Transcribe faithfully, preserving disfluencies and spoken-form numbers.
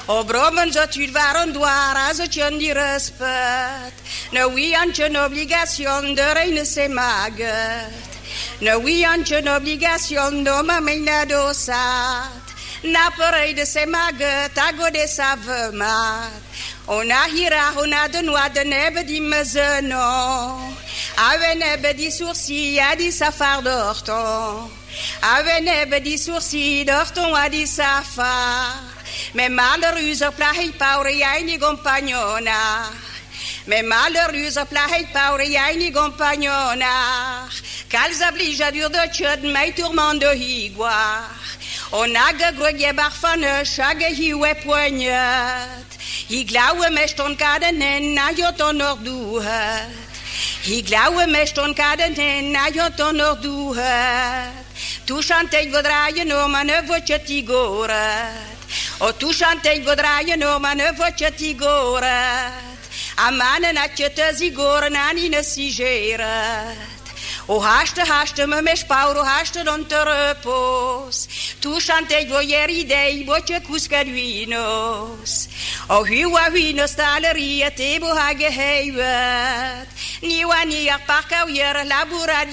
O bromen zot u waren doar as het je die respect. Nou wie aan je obligation de reine se maget. Nou wie aan je obligation de mama na dosat. Na parede se maget agode savemat. Ona hira ona de noa de nebe di mezeno. Ave nebe di sourcils a di safar d'orton. Ave nebe di sourcils d'orton a di safar. Me malheureuse plahei paure jij ni compagnona. Me malheureuse plahei paure jij ni compagnona. Qu'elles obligent dur de chud mij tourment de higuar. Onage grogje barfane chage hiwe poignet. Ik glaube me ston kadenen na joton nog duhet. Ik glaube me ston kadenen na joton nog duhet. Tu chantei vodraie no mane voce tigoret. O tu chantei vodraie no mane voce tigoret. A mane na te zigor na nine sigeret. O haste haste me mes pauro haste don te repos. Tu chantei voieri dei voce cuscaduinos. O hua huino staleria te bo hage heiwet. Niwa ni a parka uier labura